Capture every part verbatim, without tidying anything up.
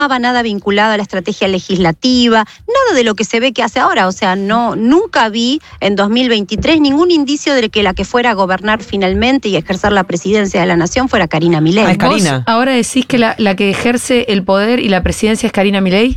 nada vinculado a la estrategia legislativa, nada de lo que se ve que hace ahora. O sea, no, nunca vi en dos mil veintitrés ningún indicio de que la que fuera a gobernar finalmente y ejercer la presidencia de la nación fuera Karina Milei. Ah, es Karina. ¿Vos ahora decís que la, la que ejerce el poder y la presidencia es Karina Milei?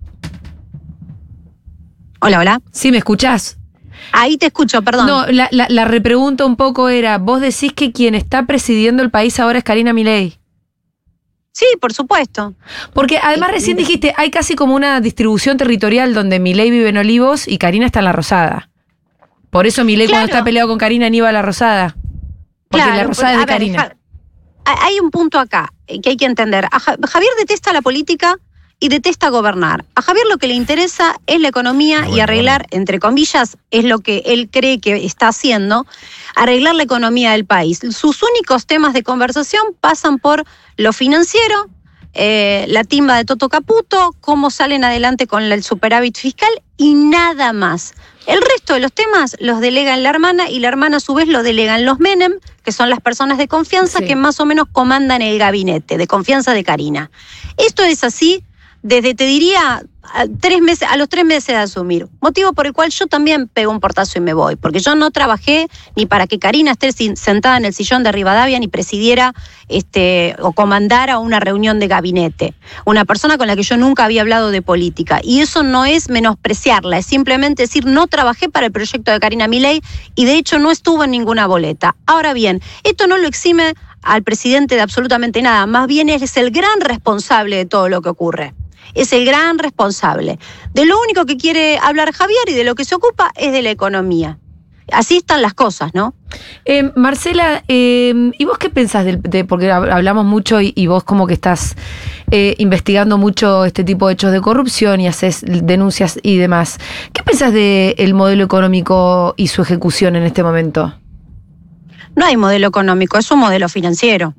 Hola, hola. Sí, ¿me escuchás? Ahí te escucho, perdón. No, la, la, la repregunta un poco era, vos decís que quien está presidiendo el país ahora es Karina Milei. Sí, por supuesto. Porque además recién dijiste, hay casi como una distribución territorial donde Milei vive en Olivos y Karina está en La Rosada. Por eso Milei Claro. cuando está peleado con Karina ni iba a La Rosada. Porque Claro, La Rosada es de a ver, Karina. Ja- hay un punto acá que hay que entender. A Ja- Javier detesta la política y detesta gobernar. A Javier lo que le interesa es la economía Bueno, y arreglar, entre comillas, es lo que él cree que está haciendo, arreglar la economía del país. Sus únicos temas de conversación pasan por lo financiero, eh, la timba de Toto Caputo, cómo salen adelante con el superávit fiscal y nada más. El resto de los temas los delega en la hermana y la hermana a su vez lo delegan los Menem, que son las personas de confianza Sí. que más o menos comandan el gabinete de confianza de Karina. Esto es así desde, te diría, a, tres meses, a los tres meses de asumir. Motivo por el cual yo también pego un portazo y me voy, porque yo no trabajé ni para que Karina esté sin- sentada en el sillón de Rivadavia ni presidiera este, o comandara una reunión de gabinete. Una persona con la que yo nunca había hablado de política. Y eso no es menospreciarla, es simplemente decir, no trabajé para el proyecto de Karina Milei y de hecho no estuvo en ninguna boleta. Ahora bien, esto no lo exime al presidente de absolutamente nada, más bien es el gran responsable de todo lo que ocurre. Es el gran responsable. De lo único que quiere hablar Javier y de lo que se ocupa es de la economía. Así están las cosas, ¿no? Eh, Marcela, eh, ¿y vos qué pensás? Del, de, porque hab- hablamos mucho y, y vos como que estás eh, investigando mucho este tipo de hechos de corrupción y haces denuncias y demás. ¿Qué pensás del modelo económico y su ejecución en este momento? No hay modelo económico, es un modelo financiero.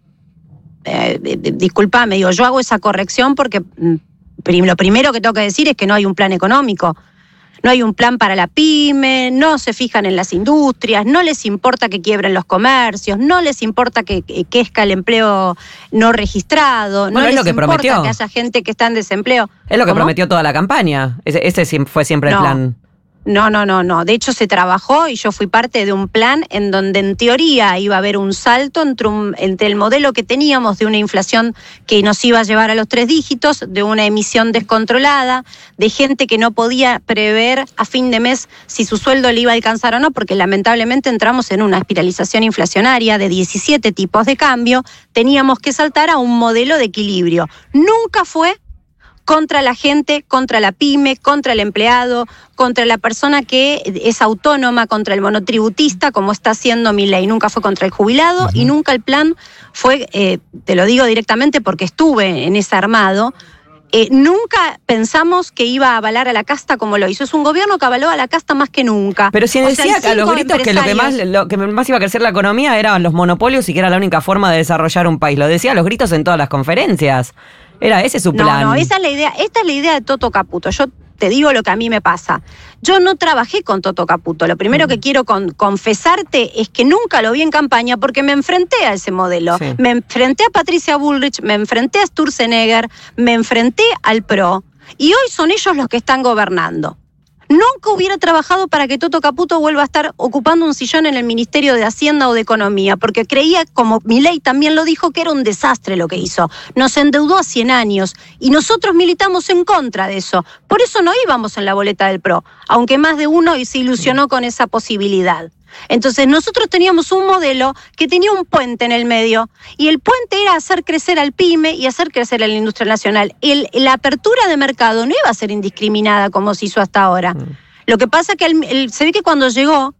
Eh, eh, disculpame, digo, yo hago esa corrección porque mm, prim- lo primero que tengo que decir es que no hay un plan económico. No hay un plan para la pyme, no se fijan en las industrias, no les importa que quiebren los comercios, no les importa que que crezca el empleo no registrado, Bueno, no es les lo que importa prometió. que haya gente que está en desempleo. Es lo que ¿Cómo? prometió toda la campaña. Ese, ese siem- fue siempre el No. plan. No, no, no, no. De hecho, se trabajó y yo fui parte de un plan en donde en teoría iba a haber un salto entre, un, entre el modelo que teníamos de una inflación que nos iba a llevar a los tres dígitos, de una emisión descontrolada, de gente que no podía prever a fin de mes si su sueldo le iba a alcanzar o no, porque lamentablemente entramos en una espiralización inflacionaria de diecisiete tipos de cambio. Teníamos que saltar a un modelo de equilibrio. Nunca fue contra la gente, contra la pyme, contra el empleado, contra la persona que es autónoma, contra el monotributista, como está haciendo Milei. Nunca fue contra el jubilado. Uh-huh. Y nunca el plan fue, eh, te lo digo directamente porque estuve en ese armado, eh, nunca pensamos que iba a avalar a la casta como lo hizo. Es un gobierno que avaló a la casta más que nunca. Pero si O decía sea, a los gritos que lo que, más, lo que más iba a crecer la economía eran los monopolios y que era la única forma de desarrollar un país. Lo decía a los gritos en todas las conferencias. Era ese su plan. No, no, esa es la idea, esta es la idea de Toto Caputo. Yo te digo lo que a mí me pasa. Yo no trabajé con Toto Caputo. Lo primero mm. que quiero con, confesarte es que nunca lo vi en campaña porque me enfrenté a ese modelo. Sí. Me enfrenté a Patricia Bullrich, me enfrenté a Sturzenegger, me enfrenté al P R O y hoy son ellos los que están gobernando. Nunca hubiera trabajado para que Toto Caputo vuelva a estar ocupando un sillón en el Ministerio de Hacienda o de Economía, porque creía, como Milei también lo dijo, que era un desastre lo que hizo. Nos endeudó a cien años y nosotros militamos en contra de eso. Por eso no íbamos en la boleta del P R O, aunque más de uno se ilusionó con esa posibilidad. Entonces nosotros teníamos un modelo que tenía un puente en el medio y el puente era hacer crecer al pyme y hacer crecer a la industria nacional. El, la apertura de mercado no iba a ser indiscriminada como se hizo hasta ahora. Mm. Lo que pasa es que el, el, se ve que cuando llegó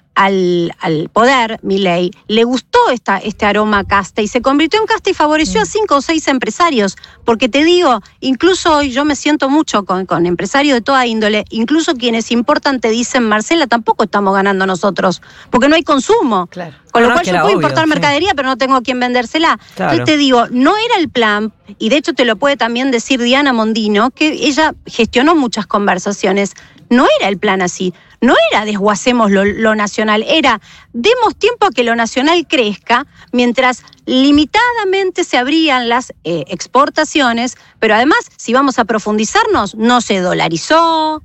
al, al poder, Milei, le gustó esta, este aroma casta y se convirtió en casta y favoreció mm. a cinco o seis empresarios. Porque te digo, incluso hoy yo me siento mucho con, con empresarios de toda índole, incluso quienes importan te dicen, Marcela, tampoco estamos ganando nosotros, porque no hay consumo. Claro. Con no, lo cual no, yo puedo obvio, importar sí. mercadería, pero no tengo a quién vendérsela. Claro. Entonces te digo, no era el plan, y de hecho te lo puede también decir Diana Mondino, que ella gestionó muchas conversaciones. No era el plan así, no era desguacemos lo, lo nacional, era demos tiempo a que lo nacional crezca mientras limitadamente se abrían las eh, exportaciones, pero además, si vamos a profundizarnos, no se dolarizó,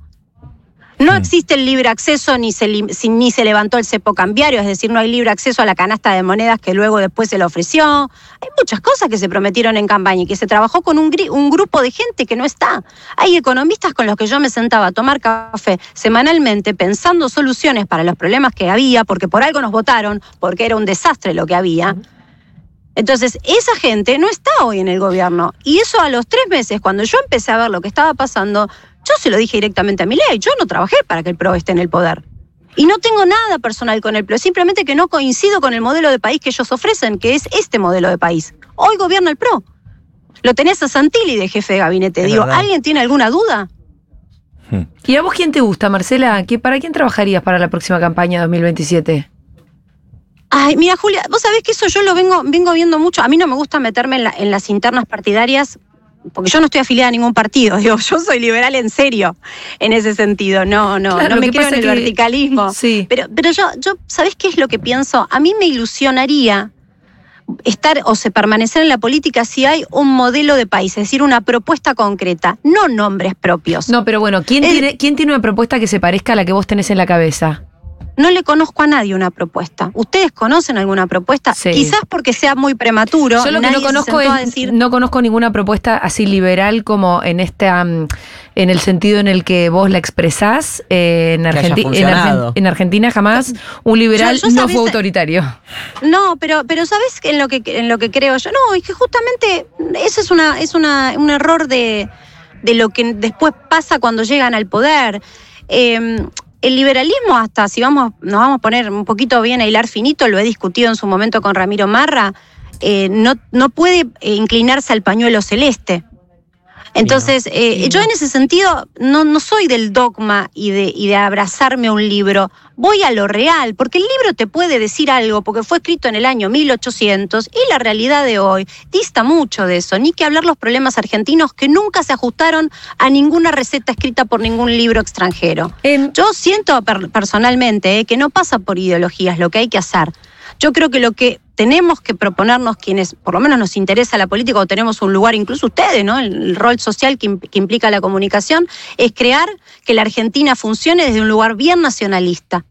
no existe el libre acceso ni se, ni se levantó el cepo cambiario, es decir, no hay libre acceso a la canasta de monedas que luego después se le ofreció. Hay muchas cosas que se prometieron en campaña y que se trabajó con un, un grupo de gente que no está. Hay economistas con los que yo me sentaba a tomar café semanalmente pensando soluciones para los problemas que había, porque por algo nos votaron, porque era un desastre lo que había. Entonces, esa gente no está hoy en el gobierno. Y eso a los tres meses, cuando yo empecé a ver lo que estaba pasando, yo se lo dije directamente a Milei. Yo no trabajé para que el P R O esté en el poder. Y no tengo nada personal con el P R O, simplemente que no coincido con el modelo de país que ellos ofrecen, que es este modelo de país. Hoy gobierna el P R O. Lo tenés a Santilli de jefe de gabinete. Es Digo, verdad. ¿alguien tiene alguna duda? ¿Y a vos quién te gusta, Marcela? ¿Qué, ¿Para quién trabajarías para la próxima campaña dos mil veintisiete? Ay, mira, Julia, vos sabés que eso yo lo vengo, vengo viendo mucho. A mí no me gusta meterme en, la, en las internas partidarias, porque yo no estoy afiliada a ningún partido. Digo, yo soy liberal en serio, en ese sentido. No, no, Claro, no lo me que creo en pasa el que- verticalismo. Sí. Pero, pero yo, yo, ¿sabés qué es lo que pienso? A mí me ilusionaría estar o se permanecer en la política si hay un modelo de país, es decir, una propuesta concreta, no nombres propios. No, pero bueno, ¿quién, El- tiene, ¿quién tiene una propuesta que se parezca a la que vos tenés en la cabeza? No le conozco a nadie una propuesta. ¿Ustedes conocen alguna propuesta? Sí. Quizás porque sea muy prematuro. Yo lo que nadie no se conozco sentó a es, decir, no conozco ninguna propuesta así liberal como en este, um, en el sentido en el que vos la expresás. eh, en, Que haya Argenti- en, funcionado. Argen- en Argentina jamás un liberal Yo- yo no sabés- fue autoritario. No, pero, pero ¿sabes en lo que en lo que creo yo? No, es que justamente eso es una, es una, un error de, de lo que después pasa cuando llegan al poder. Eh, el liberalismo, hasta si vamos, nos vamos a poner un poquito bien a hilar finito, lo he discutido en su momento con Ramiro Marra, eh, no, no puede eh, inclinarse al pañuelo celeste. Entonces, eh, yo en ese sentido no, no soy del dogma y de, y de abrazarme a un libro. Voy a lo real, porque el libro te puede decir algo, porque fue escrito en el año mil ochocientos y la realidad de hoy dista mucho de eso. Ni que hablar los problemas argentinos que nunca se ajustaron a ninguna receta escrita por ningún libro extranjero. Em, Yo siento per- personalmente eh, que no pasa por ideologías lo que hay que hacer. Yo creo que lo que tenemos que proponernos quienes, por lo menos nos interesa la política o tenemos un lugar, incluso ustedes, ¿no? El, el rol social que, imp- que implica la comunicación, es crear que la Argentina funcione desde un lugar bien nacionalista.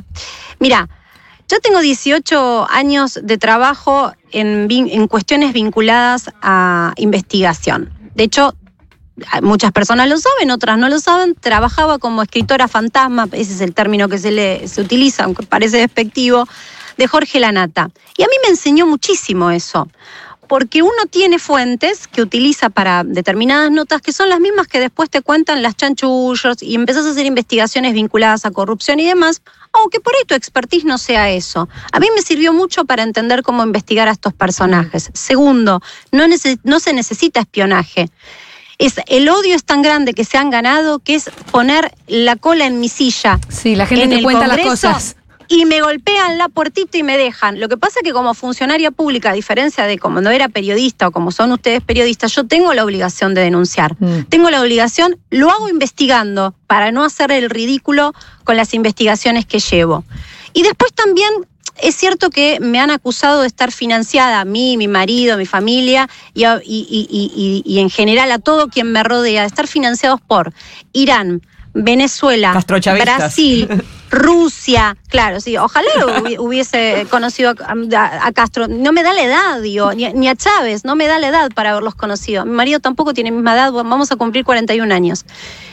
Mira, yo tengo dieciocho años de trabajo en, vin- en cuestiones vinculadas a investigación. De hecho, muchas personas lo saben, otras no lo saben. Trabajaba como escritora fantasma, ese es el término que se, le, se utiliza, aunque parece despectivo, de Jorge Lanata. Y a mí me enseñó muchísimo eso, porque uno tiene fuentes que utiliza para determinadas notas que son las mismas que después te cuentan las chanchullos y empezás a hacer investigaciones vinculadas a corrupción y demás, aunque por ahí tu expertise no sea eso. A mí me sirvió mucho para entender cómo investigar a estos personajes. Segundo, no, neces- no se necesita espionaje. Es, el odio es tan grande que se han ganado que es poner la cola en mi silla. sí, la gente en te el cuenta las Congreso, cosas. y me golpean la puertita y me dejan. Lo que pasa es que como funcionaria pública, a diferencia de como no era periodista o como son ustedes periodistas, yo tengo la obligación de denunciar. Mm. Tengo la obligación, lo hago investigando para no hacer el ridículo con las investigaciones que llevo. Y después también es cierto que me han acusado de estar financiada a mí, mi marido, mi familia y, a- y- y- y- y- y en general a todo quien me rodea, de estar financiados por Irán, Venezuela, Castrochavistas. Brasil, Rusia, claro, sí, ojalá hubi- hubiese conocido a, a- a Castro. No me da la edad, digo, ni, a- ni a Chávez, no me da la edad para haberlos conocido. Mi marido tampoco tiene misma edad, vamos a cumplir cuarenta y un años.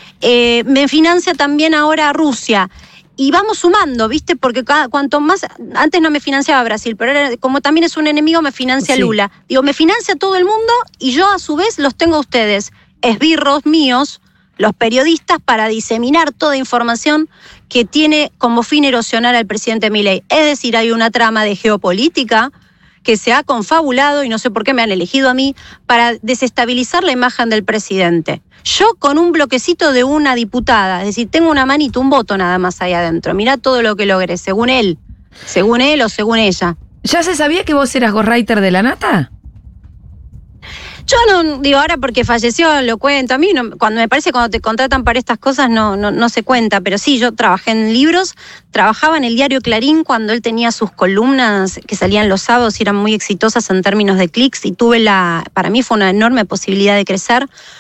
Eh, me financia también ahora Rusia. Y vamos sumando, ¿viste? Porque cada, cuanto más... Antes no me financiaba Brasil, pero ahora, como también es un enemigo, me financia Sí. Lula. Digo, me financia todo el mundo y yo a su vez los tengo a ustedes, esbirros míos, los periodistas, para diseminar toda información que tiene como fin erosionar al presidente Milei. Es decir, hay una trama de geopolítica que se ha confabulado, y no sé por qué me han elegido a mí, para desestabilizar la imagen del presidente. Yo con un bloquecito de una diputada, es decir, tengo una manito, un voto nada más ahí adentro. Mirá todo lo que logré, según él, según él o según ella. ¿Ya se sabía que vos eras ghostwriter de La Nata? Yo no, digo, ahora porque falleció lo cuento. A mí, no, cuando me parece cuando te contratan para estas cosas no, no, no se cuenta, pero sí, yo trabajé en libros, trabajaba en el diario Clarín cuando él tenía sus columnas que salían los sábados y eran muy exitosas en términos de clics, y tuve la, para mí fue una enorme posibilidad de crecer,